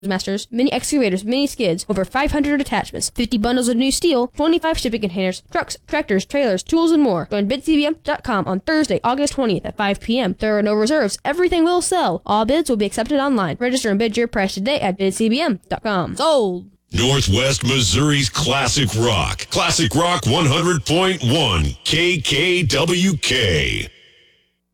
Masters, mini excavators, mini skids, over 500 attachments, 50 bundles of new steel, 25 shipping containers, trucks, tractors, trailers, tools, and more. Join BidCBM.com on Thursday, August 20th at 5 p.m. There are no reserves. Everything will sell. All bids will be accepted online. Register and bid your price today at BidCBM.com. Sold! Northwest Missouri's Classic Rock. Classic Rock 100.1 KKWK.